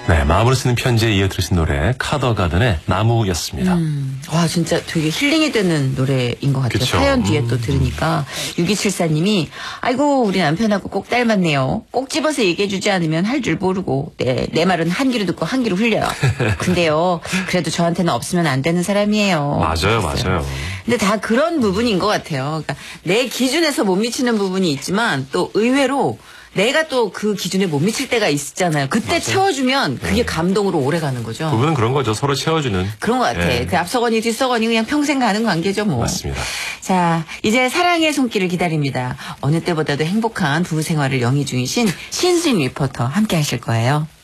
네, 마음으로 쓰는 편지에 이어 들으신 노래 카더가든의 나무였습니다. 와, 진짜 되게 힐링이 되는 노래인 것 같아요. 그쵸. 사연 뒤에 또 들으니까 6274님이 아이고 우리 남편하고 꼭 닮았네요. 꼭 집어서 얘기해주지 않으면 할 줄 모르고 내 말은 한 귀로 듣고 한 귀로 흘려요. 근데요 그래도 저한테는 없으면 안 되는 사람이에요. 맞아요, 그랬어요. 맞아요. 근데 다 그런 부분인 것 같아요. 그러니까 내 기준에서 못 미치는 부분이 있지만 또 의외로 내가 또 그 기준에 못 미칠 때가 있잖아요. 그때 맞아요. 채워주면 그게 감동으로 오래 가는 거죠. 부부는 그런 거죠. 서로 채워주는. 그런 것 같아. 예. 그 앞서거니 뒤서거니 그냥 평생 가는 관계죠, 뭐. 맞습니다. 자, 이제 사랑의 손길을 기다립니다. 어느 때보다도 행복한 부부 생활을 영위 중이신 신수임 리포터 함께 하실 거예요.